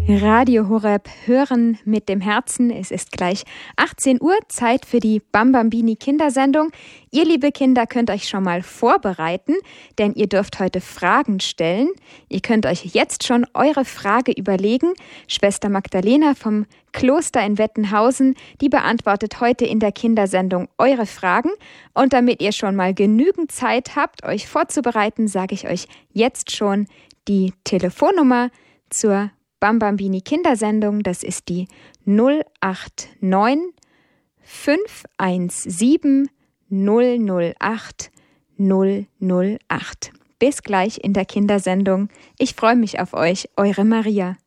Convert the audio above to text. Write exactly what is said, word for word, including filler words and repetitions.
Radio Horeb hören mit dem Herzen. Es ist gleich achtzehn Uhr, Zeit für die Bambambini Kindersendung. Ihr, liebe Kinder, könnt euch schon mal vorbereiten, denn ihr dürft heute Fragen stellen. Ihr könnt euch jetzt schon eure Frage überlegen. Schwester Magdalena vom Kloster in Wettenhausen, die beantwortet heute in der Kindersendung eure Fragen. Und damit ihr schon mal genügend Zeit habt, euch vorzubereiten, sage ich euch jetzt schon die Telefonnummer zur Bambambini Kindersendung. Das ist die null acht neun fünf eins sieben null null acht null null acht. Bis gleich in der Kindersendung. Ich freue mich auf euch, eure Maria.